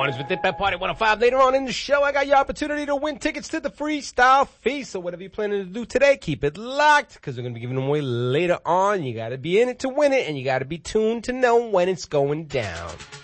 Barnes with It That Party 105. Later on in the show, I got your opportunity to win tickets to the Freestyle Feast. So whatever you're planning to do today, keep it locked, because we're going to be giving them away later on. You got to be in it to win it, and you got to be tuned to know when it's going down.